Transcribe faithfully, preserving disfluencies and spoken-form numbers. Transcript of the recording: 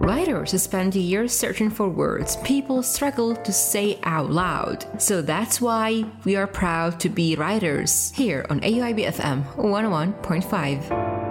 Writers spend years searching for words people struggle to say out loud. So that's why we are proud to be writers here on A U I B F M one oh one point five.